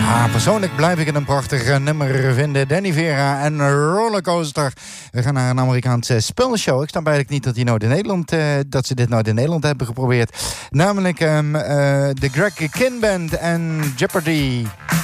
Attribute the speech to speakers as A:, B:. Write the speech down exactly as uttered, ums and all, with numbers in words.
A: Ja, persoonlijk blijf ik het een prachtig nummer vinden. Danny Vera en Rollercoaster. We gaan naar een Amerikaanse spelshow. Ik snap eigenlijk niet dat, die nooit in Nederland, uh, dat ze dit nooit in Nederland hebben geprobeerd. Namelijk um, uh, de Greg Kihn Band en Jeopardy.